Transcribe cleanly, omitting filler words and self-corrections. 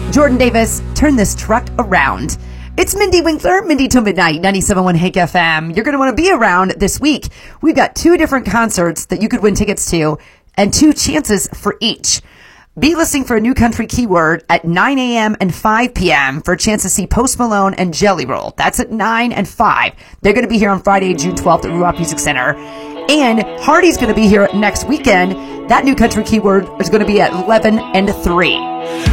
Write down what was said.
Jordan Davis, turn this truck around. It's Mindy Winkler, Mindy Till Midnight, 97.1 Hank FM. You're going to want to be around this week. We've got 2 different concerts that you could win tickets to and 2 chances for each. Be listening for a new country keyword at 9 a.m. and 5 p.m. for a chance to see Post Malone and Jelly Roll. That's at 9 and 5. They're going to be here on Friday, June 12th at Ruach Music Center. And Hardy's going to be here next weekend. That new country keyword is going to be at 11 and 3.